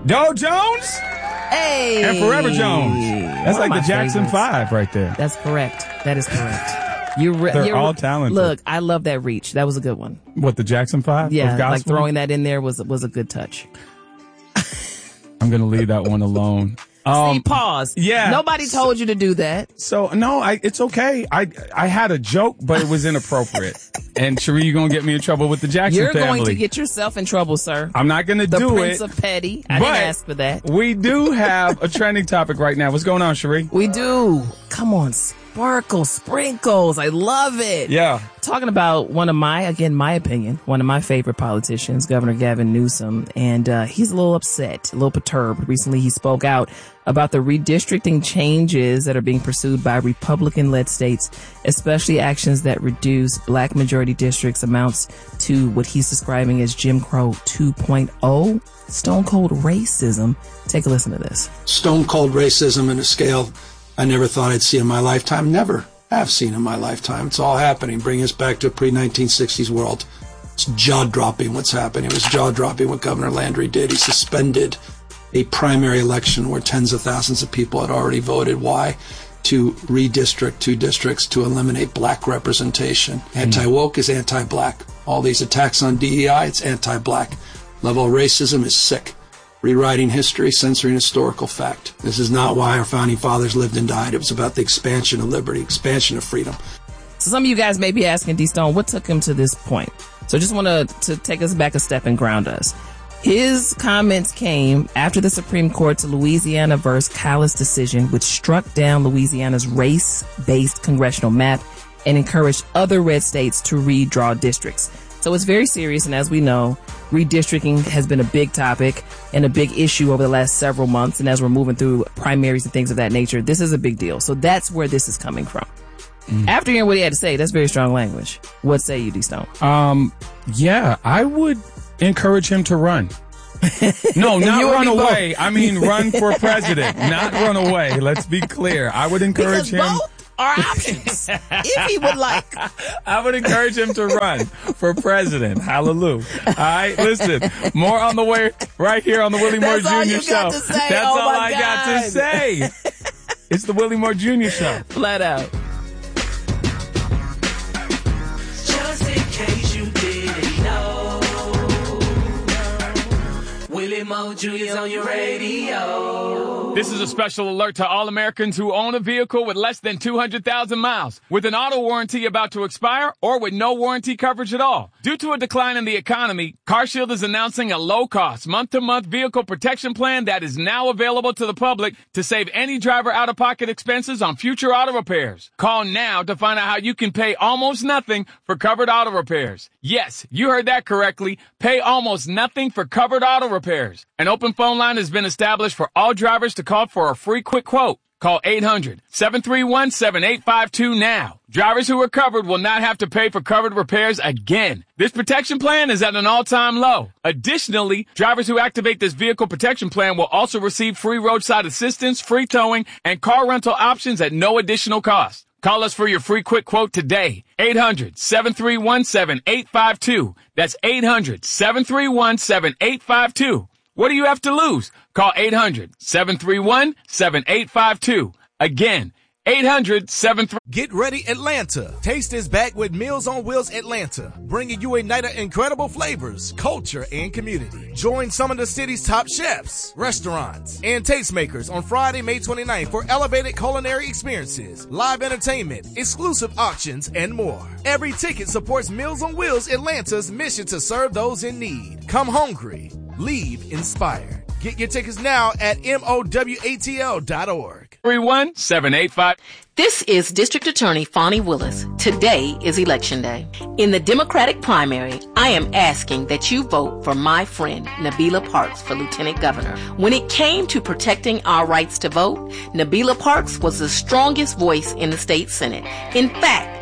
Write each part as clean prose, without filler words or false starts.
Doe Jones? Hey. And Forever Jones. That's like the Jackson favorites. 5 right there. That's correct. That is correct. They're all talented. Look, I love that reach. That was a good one. What, the Jackson 5? Yeah, like throwing that in there was a good touch. I'm going to leave that one alone. See, pause. Yeah. Nobody told you to do that. So, no, it's okay. I had a joke, but it was inappropriate. And Cherie, you're going to get me in trouble with the Jackson family. You're going to get yourself in trouble, sir. I'm not going to do it. The Prince of Petty. I didn't ask for that. We do have a trending topic right now. What's going on, Cherie? We do. Come on, sparkles, sprinkles. I love it. Yeah. Talking about one of my favorite politicians, Governor Gavin Newsom, and he's a little upset, a little perturbed. Recently, he spoke out about the redistricting changes that are being pursued by Republican-led states, especially actions that reduce black majority districts amounts to what he's describing as Jim Crow 2.0, stone cold racism. Take a listen to this. Stone cold racism in a scale I never thought I'd see in my lifetime. Never have seen in my lifetime. It's all happening. Bring us back to a pre-1960s world. It's jaw-dropping what's happening. It was jaw-dropping what Governor Landry did. He suspended a primary election where tens of thousands of people had already voted. Why? To redistrict 2 districts to eliminate black representation. Anti-woke is anti-black. All these attacks on DEI, it's anti-black. Level of racism is sick. Rewriting history, censoring historical fact. This is not why our founding fathers lived and died. It was about the expansion of liberty, expansion of freedom. So some of you guys may be asking, D. Stone, what took him to this point? So just want to take us back a step and ground us. His comments came after the Supreme Court's Louisiana versus Callis decision, which struck down Louisiana's race-based congressional map and encouraged other red states to redraw districts. So it's very serious, and as we know, redistricting has been a big topic and a big issue over the last several months, and as we're moving through primaries and things of that nature, this is a big deal. So that's where this is coming from. After hearing what he had to say, that's very strong language. What say you, D. Stone? Yeah, I would encourage him to run. No, not run away. I mean, run for president, not run away. Let's be clear. I would encourage him. Both are options, if he would like. I would encourage him to run for president. Hallelujah. All right, listen. More on the way right here on the Willie Moore Jr. Show. That's all I got to say. It's the Willie Moore Jr. Show. Flat out. Just in case you didn't know, Willie Moore Jr. is on your radio. This is a special alert to all Americans who own a vehicle with less than 200,000 miles, with an auto warranty about to expire, or with no warranty coverage at all. Due to a decline in the economy, CarShield is announcing a low-cost, month-to-month vehicle protection plan that is now available to the public to save any driver out-of-pocket expenses on future auto repairs. Call now to find out how you can pay almost nothing for covered auto repairs. Yes, you heard that correctly. Pay almost nothing for covered auto repairs. An open phone line has been established for all drivers to call for a free quick quote. Call 800-731-7852 now. Drivers who are covered will not have to pay for covered repairs again. This protection plan is at an all-time low. Additionally, drivers who activate this vehicle protection plan will also receive free roadside assistance, free towing, and car rental options at no additional cost. Call us for your free quick quote today. 800-731-7852. That's 800-731-7852. What do you have to lose? Call 800-731-7852. Again, 800-731. Get ready, Atlanta. Taste is back with Meals on Wheels Atlanta, bringing you a night of incredible flavors, culture, and community. Join some of the city's top chefs, restaurants, and tastemakers on Friday, May 29th for elevated culinary experiences, live entertainment, exclusive auctions, and more. Every ticket supports Meals on Wheels Atlanta's mission to serve those in need. Come hungry. Leave inspired. Get your tickets now at MOWATL.org. 31785. This is District Attorney Fonnie Willis. Today is Election Day. In the Democratic primary, I am asking that you vote for my friend Nabila Parks for Lieutenant Governor. When it came to protecting our rights to vote, Nabila Parks was the strongest voice in the state Senate. In fact,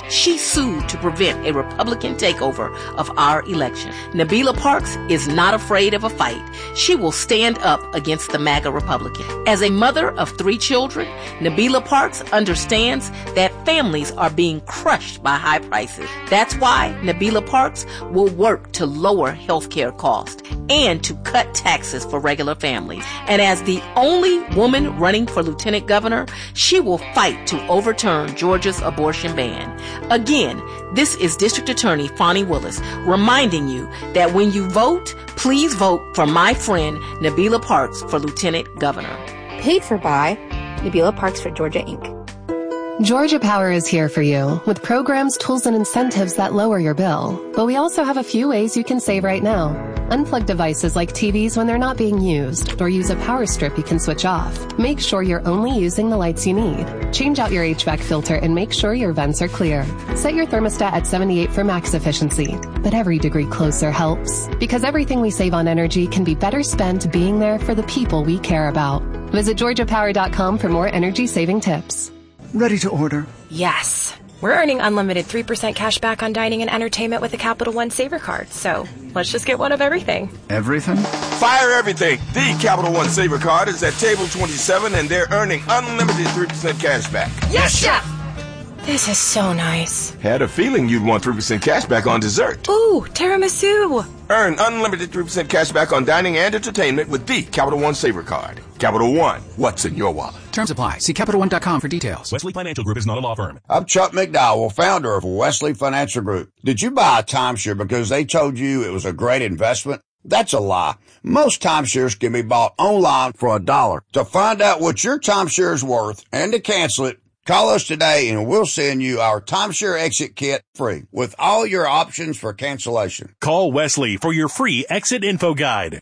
She sued to prevent a Republican takeover of our election. Nabila Parks is not afraid of a fight. She will stand up against the MAGA Republican. As a mother of 3 children, Nabila Parks understands that families are being crushed by high prices. That's why Nabila Parks will work to lower health care costs and to cut taxes for regular families. And as the only woman running for lieutenant governor, she will fight to overturn Georgia's abortion ban. Again, this is District Attorney Fani Willis reminding you that when you vote, please vote for my friend Nabila Parks for lieutenant governor. Paid for by Nabila Parks for Georgia, Inc. Georgia Power is here for you with programs, tools, and incentives that lower your bill. But we also have a few ways you can save right now. Unplug devices like TVs when they're not being used, or use a power strip you can switch off. Make sure you're only using the lights you need. Change out your HVAC filter and make sure your vents are clear. Set your thermostat at 78 for max efficiency. But every degree closer helps. Because everything we save on energy can be better spent being there for the people we care about. Visit GeorgiaPower.com for more energy-saving tips. Ready to order? Yes. We're earning unlimited 3% cash back on dining and entertainment with a Capital One Saver card. So let's just get one of everything. Everything? Fire everything. The Capital One Saver card is at table 27 and they're earning unlimited 3% cash back. Yes, Chef! This is so nice. Had a feeling you'd want 3% cash back on dessert. Ooh, tiramisu. Earn unlimited 3% cash back on dining and entertainment with the Capital One Saver card. Capital One, what's in your wallet? Terms apply. See CapitalOne.com for details. Wesley Financial Group is not a law firm. I'm Chuck McDowell, founder of Wesley Financial Group. Did you buy a timeshare because they told you it was a great investment? That's a lie. Most timeshares can be bought online for $1. To find out what your timeshare is worth and to cancel it, call us today and we'll send you our timeshare exit kit free with all your options for cancellation. Call Wesley for your free exit info guide.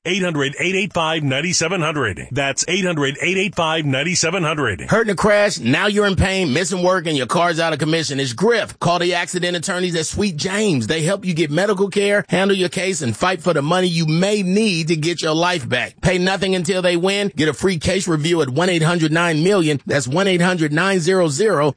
800-885-9700. That's 800-885-9700. Hurt in a crash? Now you're in pain, missing work, and your car's out of commission. It's Griff. Call the accident attorneys at Sweet James. They help you get medical care, handle your case, and fight for the money you may need to get your life back. Pay nothing until they win. Get a free case review at 1-800-9-MILLION. That's 1-800-900-0000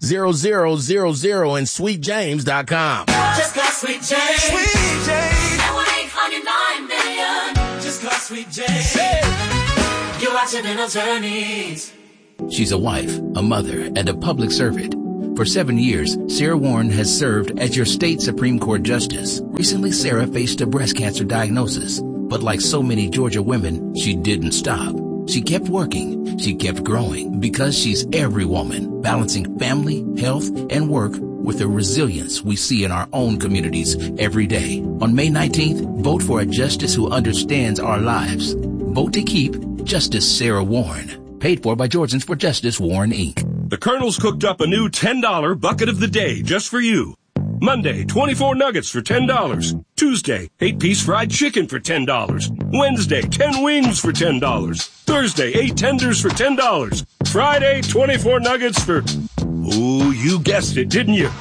and sweetjames.com. Just call Sweet James. Sweet James. At 1-800-9-MILLION. Just call Sweet James. Your accidental attorneys. She's a wife, a mother, and a public servant. For 7 years, Sarah Warren has served as your state Supreme Court Justice. Recently, Sarah faced a breast cancer diagnosis. But like so many Georgia women, she didn't stop. She kept working. She kept growing because she's every woman, balancing family, health, and work with the resilience we see in our own communities every day. On May 19th, vote for a justice who understands our lives. Vote to keep Justice Sarah Warren. Paid for by Georgians for Justice Warren, Inc. The Colonel's cooked up a new $10 bucket of the day just for you. Monday, 24 nuggets for $10. Tuesday, 8-piece fried chicken for $10. Wednesday, 10 wings for $10. Thursday, 8 tenders for $10. Friday, 24 nuggets for, ooh, you guessed it, didn't you?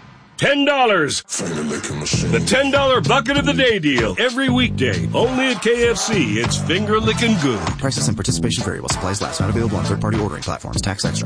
$10. The $10 bucket of the day deal. Every weekday, only at KFC. It's finger licking good. Prices and participation vary while supplies last. Not available on third-party ordering platforms. Tax extra.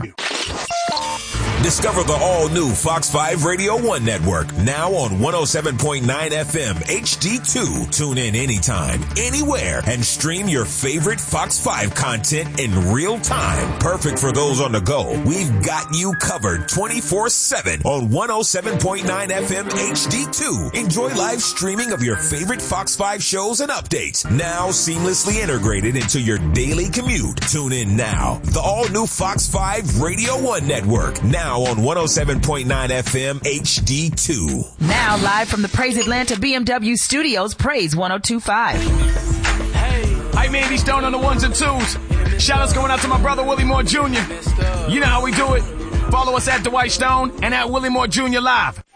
Discover the all-new Fox 5 Radio 1 network, now on 107.9 FM HD2. Tune in anytime, anywhere, and stream your favorite Fox 5 content in real time. Perfect for those on the go. We've got you covered 24/7 on 107.9 FM HD2. Enjoy live streaming of your favorite Fox 5 shows and updates, now seamlessly integrated into your daily commute. Tune in now. The all-new Fox 5 Radio 1 network, now on 107.9 FM HD2. Now live from the Praise Atlanta BMW Studios, Praise 102.5. Hey, I'm Andy Stone on the ones and twos. Shout outs going out to my brother Willie Moore Jr. You know how we do it. Follow us at Dwight Stone and at Willie Moore Jr. Live.